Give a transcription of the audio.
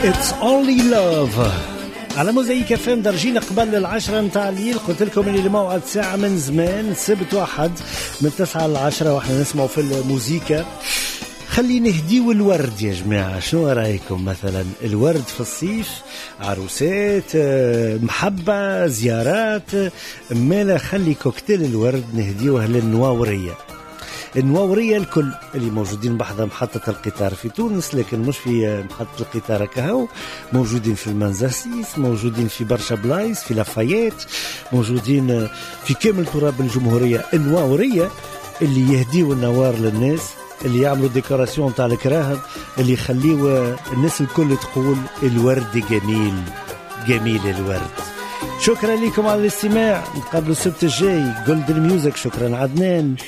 It's only love على موزايك فم. درجين قبل 10 متاع الليل قلت لكم اللي الموعد ساعة من زمان سبت واحد من 9 ل 10 واحنا نسمعوا في الموسيقى. خلي نهديو الورد يا جماعة، شنو رأيكم؟ مثلا الورد في الصيف، عروسات، محبة، زيارات، مالا خلي كوكتيل الورد نهديوه للنواورية. النواورية الكل اللي موجودين بحذا محطة القطار في تونس، لكن مش في محطة القطار كهو، موجودين في المنزاسيس، موجودين في برشا بلايص، في لافايات، موجودين في كامل تراب الجمهورية. النواورية اللي يهديوا النوار للناس، اللي يعملوا ديكوراسيون تاع الكراهب، اللي يخليوا الناس الكل تقول الورد جميل جميل الورد. شكرا لكم على الاستماع، نقابلوا السبت الجاي جولدن ميوزك. شكرا عدنان.